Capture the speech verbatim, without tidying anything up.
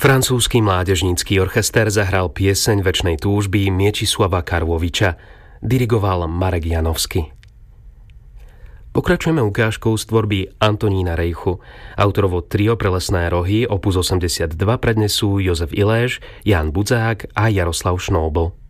Francúzsky mládežnícky orchester zahral pieseň Večnej túžby Mieczysława Karłoviča, dirigoval Marek Janovský. Pokračujeme ukážkou z tvorby Antonína Rejchu. Autorovo trio pre lesné rohy opus osemdesiatdva prednesú Jozef Iléš, Ján Budzák a Jaroslav Šnóbl.